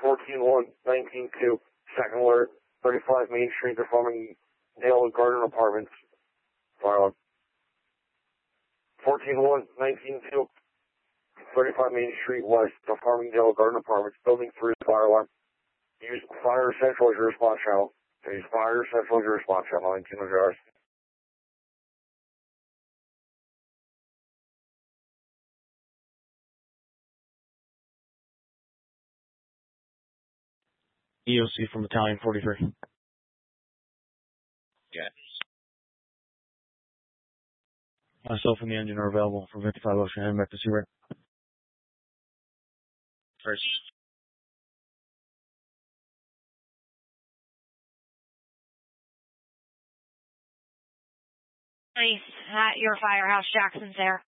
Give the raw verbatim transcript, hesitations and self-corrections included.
fourteen one nineteen two, second alert, thirty-five Main Street, they're forming Dale Garden Apartments. Fire alarm. fourteen one nineteen two, thirty-five Main Street West, the Farmingdale Garden Apartments, Building three, fire alarm. Use Fire Central as your response channel. Use Fire Central as your response channel. nineteen hundred hours. E O C from Battalion forty-three. Yeah. Myself and the engine are available for fifty-five Ocean and back to Sea-Ray. First. Nice. At your firehouse, Jackson's there.